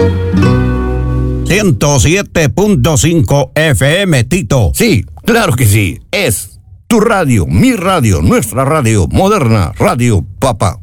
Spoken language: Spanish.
107.5 FM, Tito. Sí, claro que sí. Es tu radio, mi radio, nuestra radio, moderna, Radio Papa.